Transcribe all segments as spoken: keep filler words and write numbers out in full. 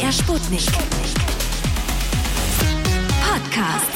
M D R Sputnik Podcast.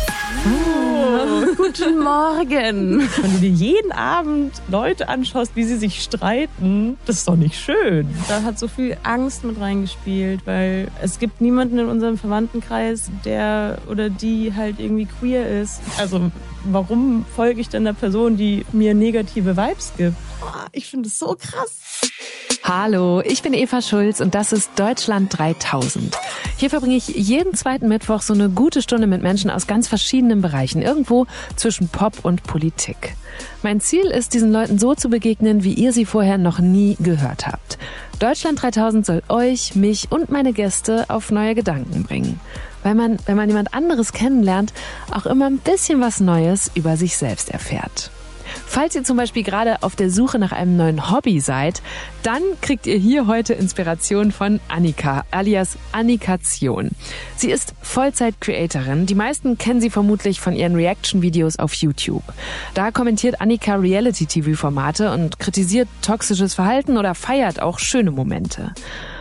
Oh, guten Morgen. Wenn du dir jeden Abend Leute anschaust, wie sie sich streiten, das ist doch nicht schön. Da hat so viel Angst mit reingespielt, weil es gibt niemanden in unserem Verwandtenkreis, der oder die halt irgendwie queer ist. Also warum folge ich denn einer Person, die mir negative Vibes gibt? Oh, ich finde es so krass. Hallo, ich bin Eva Schulz und das ist Deutschland dreitausend. Hier verbringe ich jeden zweiten Mittwoch so eine gute Stunde mit Menschen aus ganz verschiedenen Bereichen, irgendwo zwischen Pop und Politik. Mein Ziel ist, diesen Leuten so zu begegnen, wie ihr sie vorher noch nie gehört habt. Deutschland dreitausend soll euch, mich und meine Gäste auf neue Gedanken bringen. Weil man, wenn man jemand anderes kennenlernt, auch immer ein bisschen was Neues über sich selbst erfährt. Falls ihr zum Beispiel gerade auf der Suche nach einem neuen Hobby seid, dann kriegt ihr hier heute Inspiration von Annika, alias Annikation. Sie ist Vollzeit-Creatorin. Die meisten kennen sie vermutlich von ihren Reaction-Videos auf YouTube. Da kommentiert Annika Reality-T V-Formate und kritisiert toxisches Verhalten oder feiert auch schöne Momente.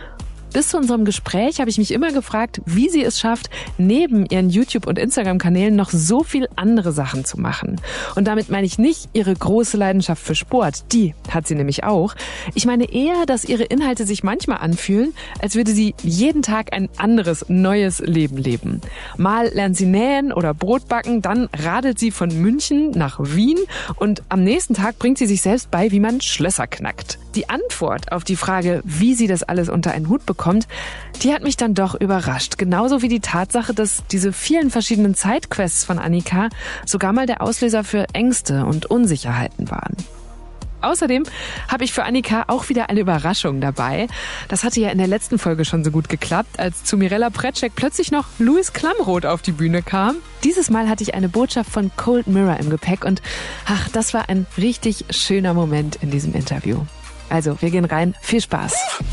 Bis zu unserem Gespräch habe ich mich immer gefragt, wie sie es schafft, neben ihren YouTube- und Instagram-Kanälen noch so viel andere Sachen zu machen. Und damit meine ich nicht ihre große Leidenschaft für Sport, die hat sie nämlich auch. Ich meine eher, dass ihre Inhalte sich manchmal anfühlen, als würde sie jeden Tag ein anderes, neues Leben leben. Mal lernt sie nähen oder Brot backen, dann radelt sie von München nach Wien und am nächsten Tag bringt sie sich selbst bei, wie man Schlösser knackt. Die Antwort auf die Frage, wie sie das alles unter einen Hut bekommt, die hat mich dann doch überrascht. Genauso wie die Tatsache, dass diese vielen verschiedenen Sidequests von Annika sogar mal der Auslöser für Ängste und Unsicherheiten waren. Außerdem habe ich für Annika auch wieder eine Überraschung dabei. Das hatte ja in der letzten Folge schon so gut geklappt, als zu Mirella Precek plötzlich noch Louis Klamroth auf die Bühne kam. Dieses Mal hatte ich eine Botschaft von Cold Mirror im Gepäck und ach, das war ein richtig schöner Moment in diesem Interview. Also, wir gehen rein. Viel Spaß.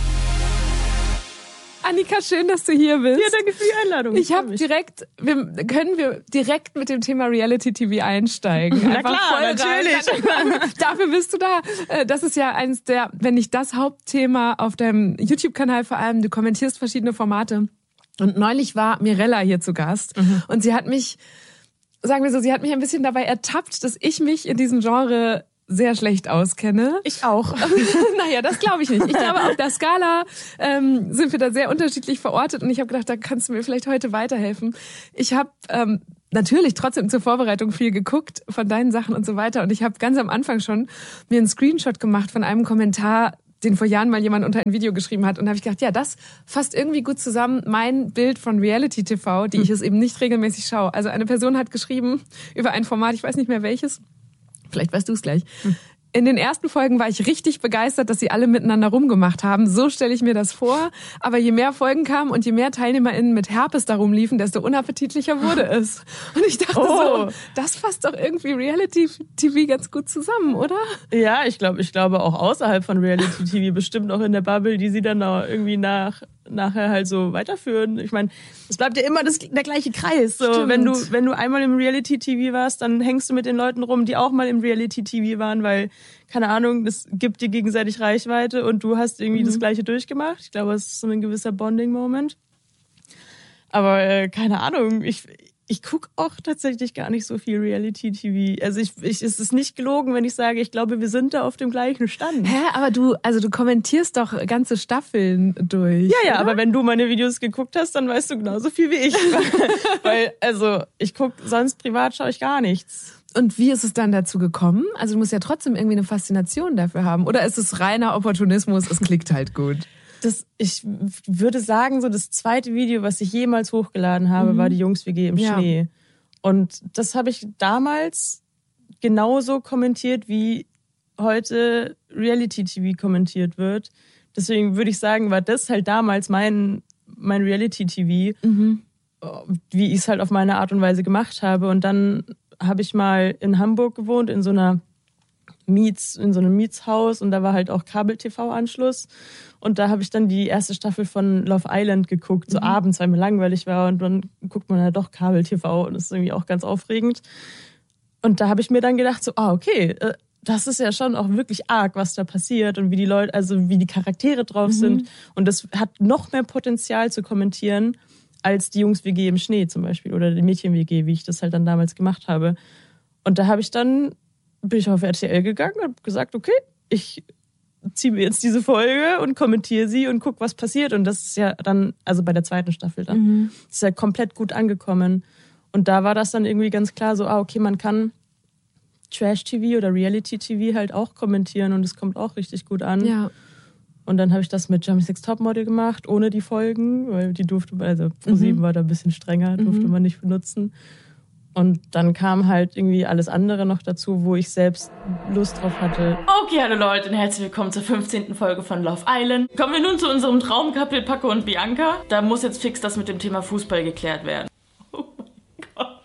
Annika, schön, dass du hier bist. Ja, danke für die Einladung. Ich habe direkt, wir, können wir direkt mit dem Thema Reality-T V einsteigen? Na klar, natürlich. Dafür bist du da. Das ist ja eins der, wenn nicht das Hauptthema auf deinem YouTube-Kanal vor allem. Du kommentierst verschiedene Formate. Und neulich war Mirella hier zu Gast. Mhm. Und sie hat mich, sagen wir so, sie hat mich ein bisschen dabei ertappt, dass ich mich in diesem Genre sehr schlecht auskenne. Ich auch. Naja, das glaube ich nicht. Ich glaube, auf der Skala ähm, sind wir da sehr unterschiedlich verortet und ich habe gedacht, da kannst du mir vielleicht heute weiterhelfen. Ich habe ähm, natürlich trotzdem zur Vorbereitung viel geguckt von deinen Sachen und so weiter und ich habe ganz am Anfang schon mir einen Screenshot gemacht von einem Kommentar, den vor Jahren mal jemand unter ein Video geschrieben hat und da habe ich gedacht, ja, das fasst irgendwie gut zusammen mein Bild von Reality-T V, die ich es eben nicht regelmäßig schaue. Also eine Person hat geschrieben über ein Format, ich weiß nicht mehr welches, vielleicht weißt du es gleich. In den ersten Folgen war ich richtig begeistert, dass sie alle miteinander rumgemacht haben. So stelle ich mir das vor. Aber je mehr Folgen kamen und je mehr TeilnehmerInnen mit Herpes da rumliefen, desto unappetitlicher wurde es. Und ich dachte oh. so, das fasst doch irgendwie Reality-T V ganz gut zusammen, oder? Ja, ich glaube, ich glaube auch außerhalb von Reality-T V, bestimmt auch in der Bubble, die sie dann auch irgendwie nach nachher halt so weiterführen. Ich meine, es bleibt ja immer das, der gleiche Kreis. So, wenn du wenn du einmal im Reality-T V warst, dann hängst du mit den Leuten rum, die auch mal im Reality-T V waren, weil, keine Ahnung, das gibt dir gegenseitig Reichweite und du hast irgendwie mhm. das Gleiche durchgemacht. Ich glaube, es ist so ein gewisser Bonding-Moment. Aber äh, keine Ahnung, ich ich guck auch tatsächlich gar nicht so viel Reality-T V. Also ich, ich es ist nicht gelogen, wenn ich sage, ich glaube, wir sind da auf dem gleichen Stand. Hä, aber du, also du kommentierst doch ganze Staffeln durch. Ja, ja, oder? aber wenn du meine Videos geguckt hast, dann weißt du genauso viel wie ich. Weil, also, ich guck, sonst privat schaue ich gar nichts. Und wie ist es dann dazu gekommen? Also du musst ja trotzdem irgendwie eine Faszination dafür haben. Oder ist es reiner Opportunismus, es klickt halt gut? Das, ich würde sagen, so das zweite Video, was ich jemals hochgeladen habe, mhm. war die Jungs-W G im ja. Schnee. Und das habe ich damals genauso kommentiert, wie heute Reality-T V kommentiert wird. Deswegen würde ich sagen, war das halt damals mein, mein Reality-T V, mhm. wie ich es halt auf meine Art und Weise gemacht habe. Und dann habe ich mal in Hamburg gewohnt, in so einer Miets, in so einem Mietshaus und da war halt auch Kabel-T V-Anschluss und da habe ich dann die erste Staffel von Love Island geguckt, so mhm. abends, weil mir langweilig war und dann guckt man halt doch Kabel-T V und das ist irgendwie auch ganz aufregend. Und da habe ich mir dann gedacht so, ah okay, das ist ja schon auch wirklich arg, was da passiert und wie die Leute, also wie die Charaktere drauf mhm. sind. Und das hat noch mehr Potenzial zu kommentieren als die Jungs-W G im Schnee zum Beispiel oder die Mädchen-W G, wie ich das halt dann damals gemacht habe. Und da habe ich dann, bin ich auf R T L gegangen und habe gesagt, okay, ich ziehe mir jetzt diese Folge und kommentiere sie und guck, was passiert. Und das ist ja dann, also bei der zweiten Staffel dann, mhm. das ist ja komplett gut angekommen. Und da war das dann irgendwie ganz klar so, ah, okay, man kann Trash-T V oder Reality-T V halt auch kommentieren und es kommt auch richtig gut an. Ja. Und dann habe ich das mit Germany's Next Topmodel gemacht, ohne die Folgen, weil die durfte, also ProSieben mhm. war da ein bisschen strenger, durfte mhm. man nicht benutzen. Und dann kam halt irgendwie alles andere noch dazu, wo ich selbst Lust drauf hatte. Okay, hallo Leute und herzlich willkommen zur fünfzehnten Folge von Love Island. Kommen wir nun zu unserem Traumcouple Paco und Bianca. Da muss jetzt fix das mit dem Thema Fußball geklärt werden. Oh mein Gott.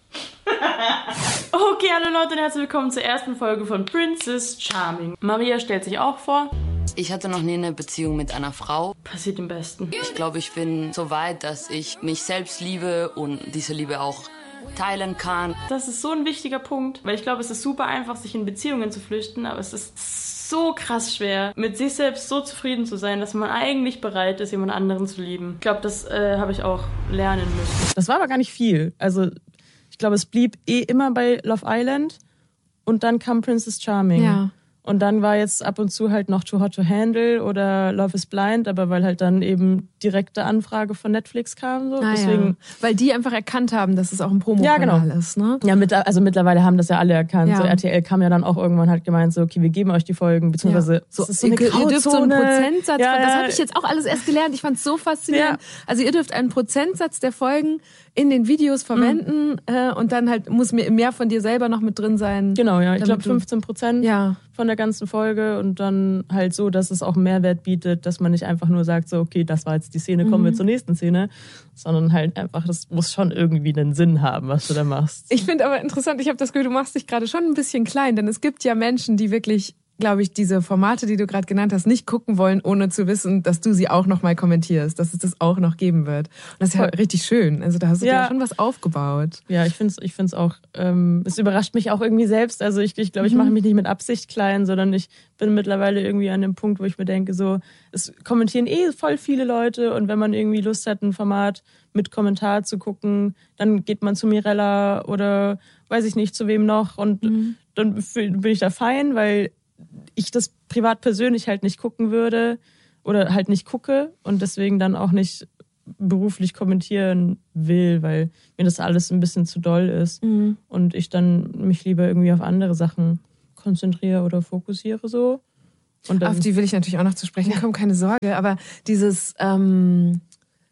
Okay, hallo Leute und herzlich willkommen zur ersten Folge von Princess Charming. Maria stellt sich auch vor. Ich hatte noch nie eine Beziehung mit einer Frau. Passiert im Besten. Ich glaube, ich bin so weit, dass ich mich selbst liebe und diese Liebe auch teilen kann. Das ist so ein wichtiger Punkt, weil ich glaube, es ist super einfach, sich in Beziehungen zu flüchten, aber es ist so krass schwer, mit sich selbst so zufrieden zu sein, dass man eigentlich bereit ist, jemand anderen zu lieben. Ich glaube, das äh, habe ich auch lernen müssen. Das war aber gar nicht viel. Also ich glaube, es blieb eh immer bei Love Island und dann kam Princess Charming. Ja. Und dann war jetzt ab und zu halt noch Too Hot to Handle oder Love is Blind, aber weil halt dann eben direkte Anfrage von Netflix kam. So. Ah, Deswegen, ja. Weil die einfach erkannt haben, dass es auch ein Promo-Kanal ja, genau. ist. Ne? Ja, mit, also mittlerweile haben das ja alle erkannt. Ja. So, R T L kam ja dann auch irgendwann halt gemeint, so okay, wir geben euch die Folgen, beziehungsweise ja. so, so, ist so eine ihr, ihr dürft so einen Prozentsatz, ja, von, das ja. habe ich jetzt auch alles erst gelernt, ich fand es so faszinierend. Ja. Also ihr dürft einen Prozentsatz der Folgen in den Videos verwenden mhm. äh, und dann halt muss mir mehr von dir selber noch mit drin sein. Genau, ja, ich glaube fünfzehn Prozent ja. von der ganzen Folge und dann halt so, dass es auch einen Mehrwert bietet, dass man nicht einfach nur sagt, so okay, das war jetzt die Szene, kommen wir mhm. zur nächsten Szene, sondern halt einfach, das muss schon irgendwie einen Sinn haben, was du da machst. Ich finde aber interessant, ich habe das Gefühl, du machst dich gerade schon ein bisschen klein, denn es gibt ja Menschen, die wirklich, glaube ich, diese Formate, die du gerade genannt hast, nicht gucken wollen, ohne zu wissen, dass du sie auch noch mal kommentierst, dass es das auch noch geben wird. Und das ist ja richtig schön. Also da hast du ja, ja schon was aufgebaut. Ja, ich finde es ich find's auch, ähm, es überrascht mich auch irgendwie selbst. Also ich glaube, ich, glaub, ich mhm. mache mich nicht mit Absicht klein, sondern ich bin mittlerweile irgendwie an dem Punkt, wo ich mir denke, so, es kommentieren eh voll viele Leute und wenn man irgendwie Lust hat, ein Format mit Kommentar zu gucken, dann geht man zu Mirella oder weiß ich nicht, zu wem noch und mhm. dann bin ich da fein, weil ich das privat persönlich halt nicht gucken würde oder halt nicht gucke und deswegen dann auch nicht beruflich kommentieren will, weil mir das alles ein bisschen zu doll ist mhm. und ich dann mich lieber irgendwie auf andere Sachen konzentriere oder fokussiere so. Und dann, auf die will ich natürlich auch noch zu sprechen kommen, keine Sorge, aber dieses, ähm,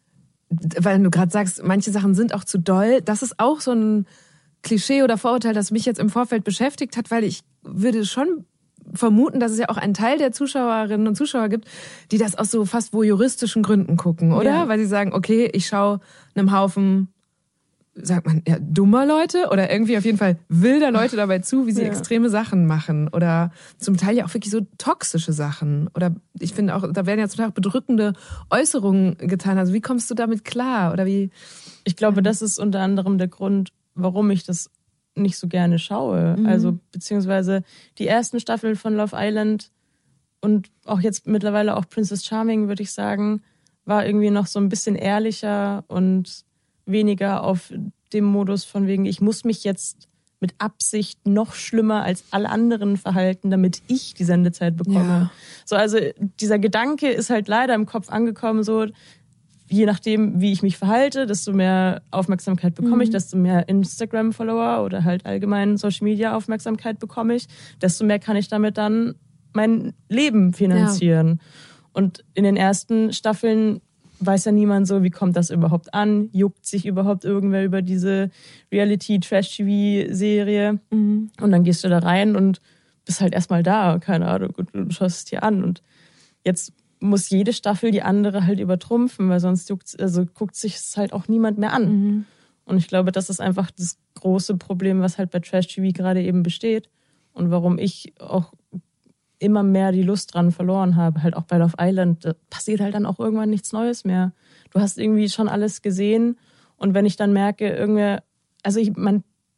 weil du gerade sagst, manche Sachen sind auch zu doll, das ist auch so ein Klischee oder Vorurteil, das mich jetzt im Vorfeld beschäftigt hat, weil ich würde schon vermuten, dass es ja auch einen Teil der Zuschauerinnen und Zuschauer gibt, die das aus so fast voyeuristischen Gründen gucken, oder? Ja. Weil sie sagen, okay, ich schaue einem Haufen, sagt man, ja, dummer Leute oder irgendwie auf jeden Fall wilder Leute dabei zu, wie sie ja. extreme Sachen machen oder zum Teil ja auch wirklich so toxische Sachen oder ich finde auch, da werden ja zum Teil auch bedrückende Äußerungen getan. Also wie kommst du damit klar oder wie? Ich glaube, das ist unter anderem der Grund, warum ich das nicht so gerne schaue. Mhm. Also beziehungsweise die ersten Staffeln von Love Island und auch jetzt mittlerweile auch Princess Charming, würde ich sagen, war irgendwie noch so ein bisschen ehrlicher und weniger auf dem Modus von wegen, ich muss mich jetzt mit Absicht noch schlimmer als alle anderen verhalten, damit ich die Sendezeit bekomme. Ja. So, also dieser Gedanke ist halt leider im Kopf angekommen, so je nachdem, wie ich mich verhalte, desto mehr Aufmerksamkeit bekomme mhm. ich, desto mehr Instagram-Follower oder halt allgemein Social-Media-Aufmerksamkeit bekomme ich, desto mehr kann ich damit dann mein Leben finanzieren. Ja. Und in den ersten Staffeln weiß ja niemand so, wie kommt das überhaupt an? Juckt sich überhaupt irgendwer über diese Reality-Trash-T V-Serie? Mhm. Und dann gehst du da rein und bist halt erstmal da, keine Ahnung, und du schaust es dir an. Und jetzt muss jede Staffel die andere halt übertrumpfen, weil sonst juckt, also guckt sich es halt auch niemand mehr an. Mhm. Und ich glaube, das ist einfach das große Problem, was halt bei Trash-T V gerade eben besteht und warum ich auch immer mehr die Lust dran verloren habe. Halt auch bei Love Island, da passiert halt dann auch irgendwann nichts Neues mehr. Du hast irgendwie schon alles gesehen und wenn ich dann merke, irgendwer, also ich, man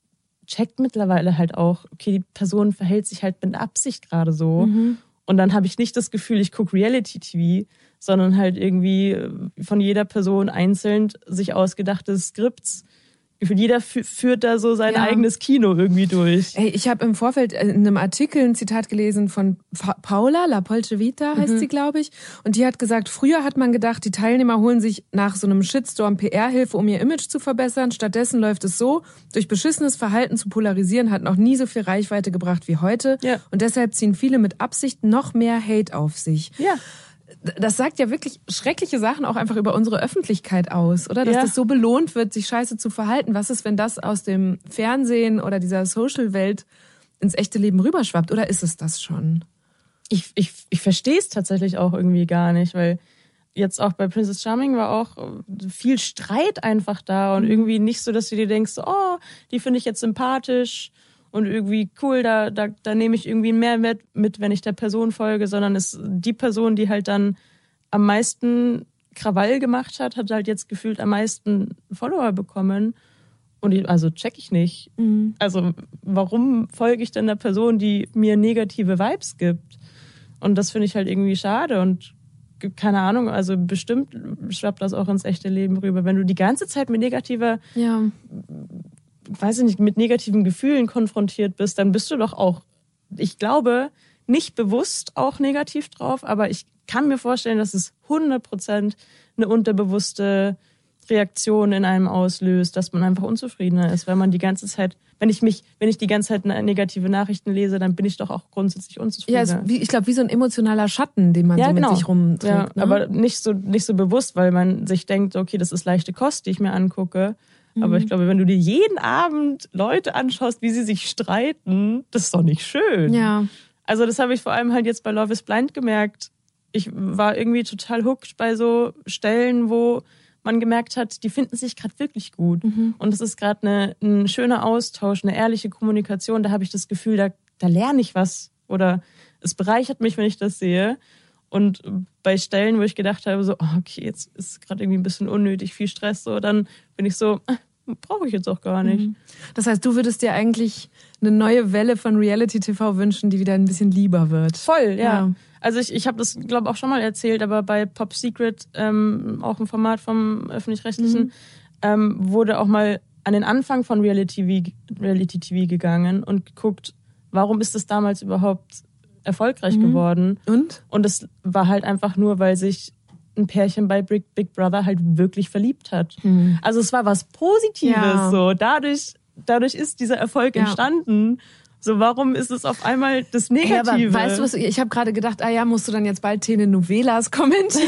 checkt mittlerweile halt auch, okay, die Person verhält sich halt mit Absicht gerade so. Mhm. Und dann habe ich nicht das Gefühl, ich gucke Reality-T V, sondern halt irgendwie von jeder Person einzeln sich ausgedachte Skripts. Jeder f- führt da so sein ja. eigenes Kino irgendwie durch. Ey, ich habe im Vorfeld in einem Artikel ein Zitat gelesen von pa- Paula, La Polce Vita heißt mhm. sie, glaube ich. Und die hat gesagt, früher hat man gedacht, die Teilnehmer holen sich nach so einem Shitstorm P R-Hilfe, um ihr Image zu verbessern. Stattdessen läuft es so, durch beschissenes Verhalten zu polarisieren, hat noch nie so viel Reichweite gebracht wie heute. Ja. Und deshalb ziehen viele mit Absicht noch mehr Hate auf sich. Ja. Das sagt ja wirklich schreckliche Sachen auch einfach über unsere Öffentlichkeit aus, oder? Dass ja. das so belohnt wird, sich scheiße zu verhalten. Was ist, wenn das aus dem Fernsehen oder dieser Social-Welt ins echte Leben rüberschwappt? Oder ist es das schon? Ich, ich, ich verstehe es tatsächlich auch irgendwie gar nicht, weil jetzt auch bei Princess Charming war auch viel Streit einfach da und irgendwie nicht so, dass du dir denkst, oh, die finde ich jetzt sympathisch und irgendwie cool, da, da, da nehme ich irgendwie mehr mit, mit, wenn ich der Person folge, sondern es die Person, die halt dann am meisten Krawall gemacht hat, hat halt jetzt gefühlt am meisten Follower bekommen. Und ich, also check ich nicht. Mhm. Also warum folge ich denn einer Person, die mir negative Vibes gibt? Und das finde ich halt irgendwie schade und keine Ahnung, also bestimmt schwappt das auch ins echte Leben rüber. Wenn du die ganze Zeit mit negativer... Ja. weiß ich nicht, mit negativen Gefühlen konfrontiert bist, dann bist du doch auch, ich glaube, nicht bewusst auch negativ drauf, aber ich kann mir vorstellen, dass es hundert Prozent eine unterbewusste Reaktion in einem auslöst, dass man einfach unzufriedener ist, weil man die ganze Zeit, wenn ich mich, wenn ich die ganze Zeit negative Nachrichten lese, dann bin ich doch auch grundsätzlich unzufriedener. Ja, wie, ich glaube, wie so ein emotionaler Schatten, den man ja, so mit genau. sich rumträgt. Ja, ne? aber nicht so, nicht so bewusst, weil man sich denkt, okay, das ist leichte Kost, die ich mir angucke. Aber ich glaube, wenn du dir jeden Abend Leute anschaust, wie sie sich streiten, das ist doch nicht schön. Ja. Also das habe ich vor allem halt jetzt bei Love is Blind gemerkt. Ich war irgendwie total hooked bei so Stellen, wo man gemerkt hat, die finden sich gerade wirklich gut. Mhm. Und es ist gerade eine, ein schöner Austausch, eine ehrliche Kommunikation. Da habe ich das Gefühl, da, da lerne ich was. Oder es bereichert mich, wenn ich das sehe. Und bei Stellen, wo ich gedacht habe, so, oh, okay, jetzt ist gerade irgendwie ein bisschen unnötig, viel Stress, so, dann bin ich so, äh, brauche ich jetzt auch gar nicht. Das heißt, du würdest dir eigentlich eine neue Welle von Reality-T V wünschen, die wieder ein bisschen lieber wird. Voll, ja. ja. Also ich, ich habe das, glaube ich, auch schon mal erzählt, aber bei Pop Secret, ähm, auch ein Format vom Öffentlich-Rechtlichen, mhm. ähm, wurde auch mal an den Anfang von Reality-T V, Reality-T V gegangen und geguckt, warum ist das damals überhaupt erfolgreich mhm. geworden. Und? Und es war halt einfach nur, weil sich ein Pärchen bei Big, Big Brother halt wirklich verliebt hat. Mhm. Also es war was Positives. Ja. So. Dadurch, dadurch ist dieser Erfolg ja. entstanden. So, warum ist es auf einmal das Negative? Hey, aber weißt du was, ich habe gerade gedacht, ah ja, musst du dann jetzt bald Telenovelas kommentieren?